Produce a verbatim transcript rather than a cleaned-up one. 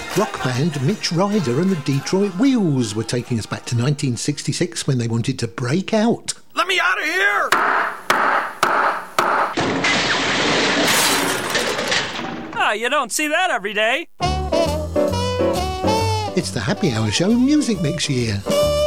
Rock band Mitch Ryder and the Detroit Wheels were taking us back to nineteen sixty-six when they wanted to break out. Let me out of here! Ah, you don't see that every day. It's the Happy Hour Show Music Mix year.